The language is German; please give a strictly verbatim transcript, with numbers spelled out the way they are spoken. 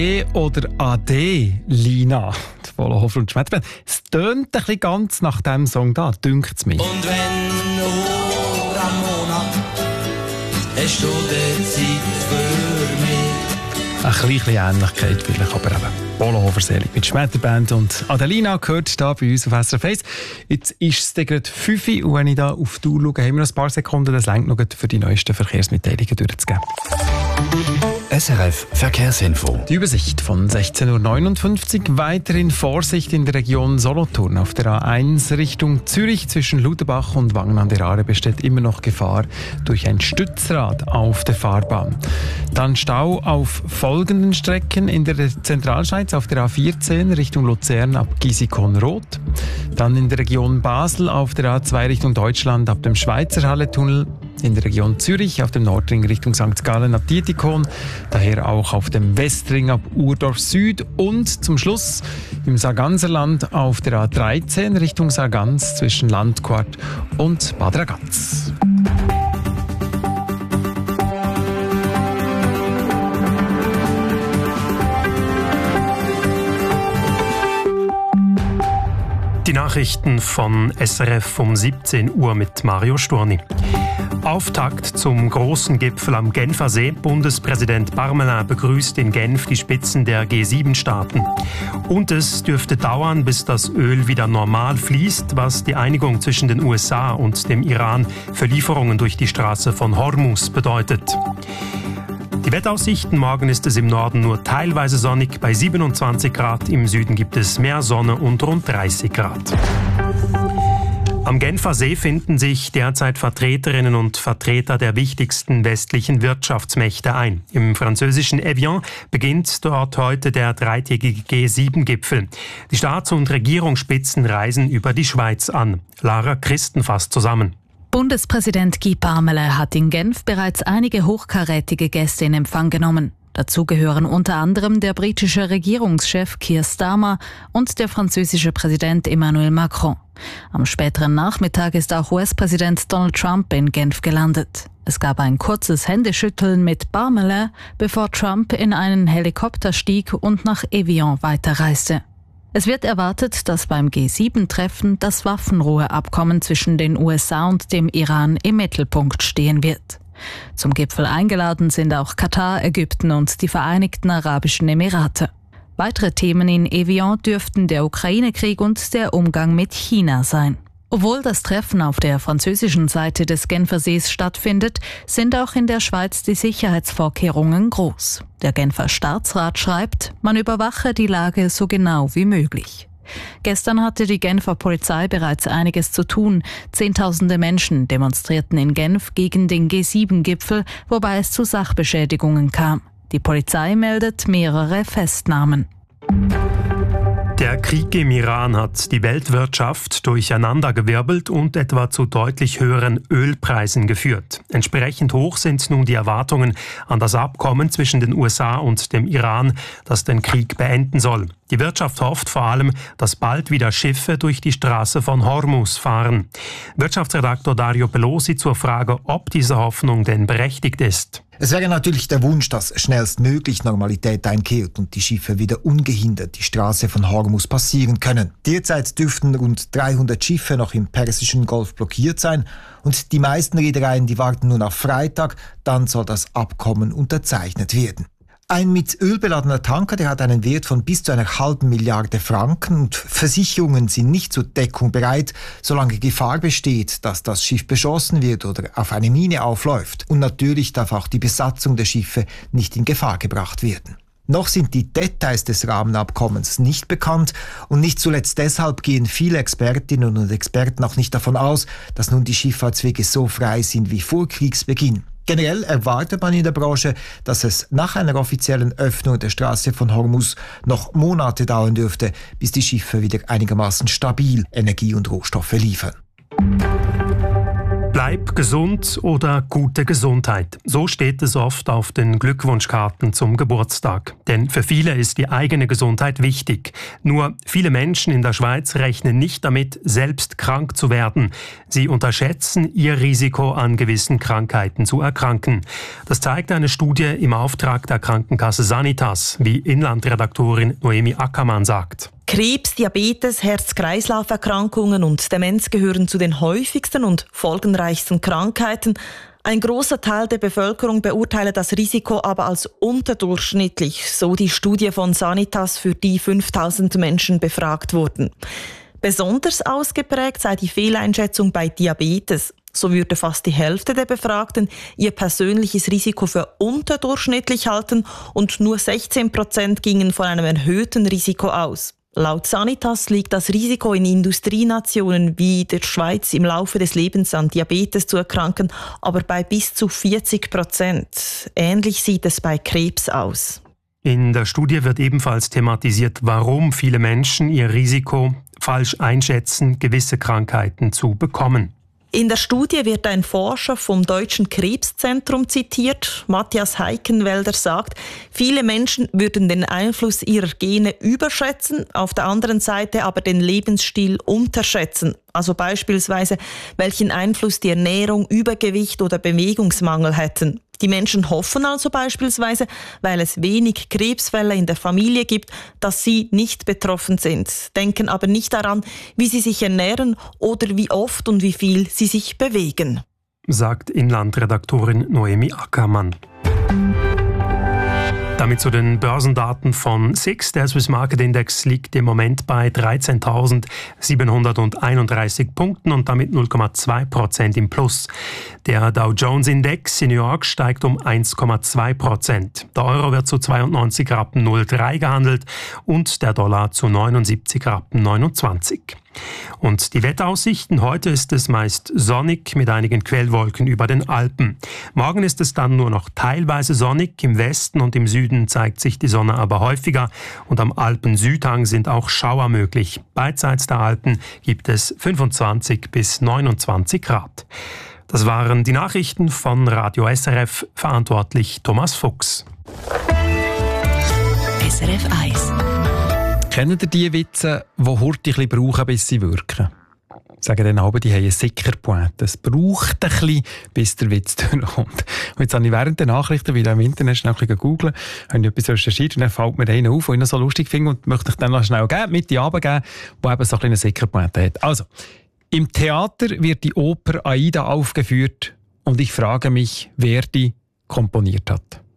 E oder Ade, Lina, die Polohofer und Schmetterbein. Es tönt ein bisschen ganz nach diesem Song da, dünkt es mich. Und wenn nur am Monat hast du die Zeit für mich. Eine kleine Ähnlichkeit vielleicht, aber eben Polohofer selig mit Schmetterband und Adelina gehört hier bei uns auf S R F eins. Jetzt ist es gerade fünf Uhr und wenn ich da auf die Uhr schaue, haben wir noch ein paar Sekunden, das reicht noch für die neuesten Verkehrsmitteilungen durchzugeben. S R F Verkehrsinfo. Die Übersicht von sechzehn Uhr neunundfünfzig. Weiterhin Vorsicht in der Region Solothurn. Auf der A eins Richtung Zürich zwischen Luderbach und Wangen an der Aare besteht immer noch Gefahr durch ein Stützrad auf der Fahrbahn. Dann Stau auf folgenden Strecken in der Zentralschweiz auf der A vierzehn Richtung Luzern ab Gisikon-Rot. Dann in der Region Basel auf der A zwei Richtung Deutschland ab dem Schweizer Halletunnel. In der Region Zürich auf dem Nordring Richtung Sankt Gallen ab Dietikon, daher auch auf dem Westring ab Urdorf Süd und zum Schluss im Sarganserland auf der A dreizehn Richtung Sargans zwischen Landquart und Bad Ragaz. Die Nachrichten von S R F um siebzehn Uhr mit Mario Storni. Auftakt zum großen Gipfel am Genfer See. Bundespräsident Parmelin begrüßt in Genf die Spitzen der G sieben Staaten. Und es dürfte dauern, bis das Öl wieder normal fließt, was die Einigung zwischen den U S A und dem Iran für Lieferungen durch die Straße von Hormuz bedeutet. Die Wetteraussichten: Morgen ist es im Norden nur teilweise sonnig bei siebenundzwanzig Grad, im Süden gibt es mehr Sonne und rund dreißig Grad. Am Genfer See finden sich derzeit Vertreterinnen und Vertreter der wichtigsten westlichen Wirtschaftsmächte ein. Im französischen Evian beginnt dort heute der dreitägige G sieben Gipfel. Die Staats- und Regierungsspitzen reisen über die Schweiz an. Lara Christen fasst zusammen. Bundespräsident Guy Parmelin hat in Genf bereits einige hochkarätige Gäste in Empfang genommen. Dazu gehören unter anderem der britische Regierungschef Keir Starmer und der französische Präsident Emmanuel Macron. Am späteren Nachmittag ist auch U S-Präsident Donald Trump in Genf gelandet. Es gab ein kurzes Händeschütteln mit Parmelin, bevor Trump in einen Helikopter stieg und nach Evian weiterreiste. Es wird erwartet, dass beim G sieben Treffen das Waffenruheabkommen zwischen den U S A und dem Iran im Mittelpunkt stehen wird. Zum Gipfel eingeladen sind auch Katar, Ägypten und die Vereinigten Arabischen Emirate. Weitere Themen in Evian dürften der Ukraine-Krieg und der Umgang mit China sein. Obwohl das Treffen auf der französischen Seite des Genfer Sees stattfindet, sind auch in der Schweiz die Sicherheitsvorkehrungen groß. Der Genfer Staatsrat schreibt, man überwache die Lage so genau wie möglich. Gestern hatte die Genfer Polizei bereits einiges zu tun. Zehntausende Menschen demonstrierten in Genf gegen den G sieben Gipfel, wobei es zu Sachbeschädigungen kam. Die Polizei meldet mehrere Festnahmen. Der Krieg im Iran hat die Weltwirtschaft durcheinandergewirbelt und etwa zu deutlich höheren Ölpreisen geführt. Entsprechend hoch sind nun die Erwartungen an das Abkommen zwischen den U S A und dem Iran, das den Krieg beenden soll. Die Wirtschaft hofft vor allem, dass bald wieder Schiffe durch die Straße von Hormuz fahren. Wirtschaftsredaktor Dario Pelosi zur Frage, ob diese Hoffnung denn berechtigt ist. Es wäre natürlich der Wunsch, dass schnellstmöglich Normalität einkehrt und die Schiffe wieder ungehindert die Straße von Hormuz passieren können. Derzeit dürften rund dreihundert Schiffe noch im Persischen Golf blockiert sein und die meisten Reedereien, die warten nun auf Freitag, dann soll das Abkommen unterzeichnet werden. Ein mit Öl beladener Tanker, der hat einen Wert von bis zu einer halben Milliarde Franken und Versicherungen sind nicht zur Deckung bereit, solange Gefahr besteht, dass das Schiff beschossen wird oder auf eine Mine aufläuft. Und natürlich darf auch die Besatzung der Schiffe nicht in Gefahr gebracht werden. Noch sind die Details des Rahmenabkommens nicht bekannt und nicht zuletzt deshalb gehen viele Expertinnen und Experten auch nicht davon aus, dass nun die Schifffahrtswege so frei sind wie vor Kriegsbeginn. Generell erwartet man in der Branche, dass es nach einer offiziellen Öffnung der Straße von Hormuz noch Monate dauern dürfte, bis die Schiffe wieder einigermaßen stabil Energie und Rohstoffe liefern. Bleib gesund oder gute Gesundheit. So steht es oft auf den Glückwunschkarten zum Geburtstag. Denn für viele ist die eigene Gesundheit wichtig. Nur viele Menschen in der Schweiz rechnen nicht damit, selbst krank zu werden. Sie unterschätzen ihr Risiko, an gewissen Krankheiten zu erkranken. Das zeigt eine Studie im Auftrag der Krankenkasse Sanitas, wie Inlandredaktorin Noemi Ackermann sagt. Krebs, Diabetes, Herz-Kreislauf-Erkrankungen und Demenz gehören zu den häufigsten und folgenreichsten Krankheiten. Ein großer Teil der Bevölkerung beurteile das Risiko aber als unterdurchschnittlich, so die Studie von Sanitas, für die fünftausend Menschen befragt wurden. Besonders ausgeprägt sei die Fehleinschätzung bei Diabetes. So würde fast die Hälfte der Befragten ihr persönliches Risiko für unterdurchschnittlich halten und nur sechzehn Prozent gingen von einem erhöhten Risiko aus. Laut Sanitas liegt das Risiko in Industrienationen wie der Schweiz im Laufe des Lebens an Diabetes zu erkranken, aber bei bis zu vierzig Prozent. Ähnlich sieht es bei Krebs aus. In der Studie wird ebenfalls thematisiert, warum viele Menschen ihr Risiko falsch einschätzen, gewisse Krankheiten zu bekommen. In der Studie wird ein Forscher vom Deutschen Krebszentrum zitiert. Matthias Heikenwälder sagt, viele Menschen würden den Einfluss ihrer Gene überschätzen, auf der anderen Seite aber den Lebensstil unterschätzen. Also beispielsweise, welchen Einfluss die Ernährung, Übergewicht oder Bewegungsmangel hätten. Die Menschen hoffen also beispielsweise, weil es wenig Krebsfälle in der Familie gibt, dass sie nicht betroffen sind, denken aber nicht daran, wie sie sich ernähren oder wie oft und wie viel sie sich bewegen. Sagt Inlandredaktorin Noemi Ackermann. Damit zu den Börsendaten von S I X. Der Swiss Market Index liegt im Moment bei dreizehntausendsiebenhunderteinunddreißig Punkten und damit null Komma zwei Prozent im Plus. Der Dow Jones Index in New York steigt um eins Komma zwei Prozent. Der Euro wird zu zweiundneunzig Rappen null Komma drei gehandelt und der Dollar zu neunundsiebzig Rappen neunundzwanzig. Und die Wetteraussichten: Heute ist es meist sonnig mit einigen Quellwolken über den Alpen. Morgen ist es dann nur noch teilweise sonnig. Im Westen und im Süden zeigt sich die Sonne aber häufiger und am Alpen-Südhang sind auch Schauer möglich. Beidseits der Alpen gibt es fünfundzwanzig bis neunundzwanzig Grad. Das waren die Nachrichten von Radio S R F, verantwortlich Thomas Fuchs. S R F eins. Kennt ihr die Witze, die Hurti ein bisschen brauchen, bis sie wirken? Sagen dann aber, die haben einen Sickerpointe. Es braucht ein bisschen, bis der Witz durchkommt. Und jetzt habe ich während der Nachrichten wieder im Internet schnell ein bisschen googeln, habe ich etwas recherchiert und dann fällt mir einer auf, den ich noch so lustig finde und möchte ich dann noch schnell geben, mit die runtergeben, der eben so ein bisschen einen Sickerpointe hat. Also, im Theater wird die Oper Aida aufgeführt und ich frage mich, wer die komponiert hat.